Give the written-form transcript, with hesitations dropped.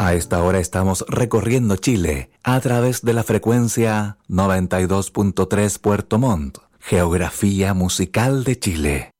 A esta hora estamos recorriendo Chile a través de la frecuencia 92.3 Puerto Montt, geografía musical de Chile.